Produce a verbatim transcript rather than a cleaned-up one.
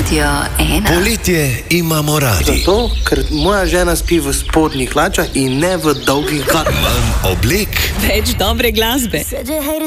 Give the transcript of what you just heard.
Radio ena. Poletje imamo radi. Zato, ker moja žena spi v spodnjih hlačah in ne v dolgih galah. Manj oblek. Več dobre glasbe.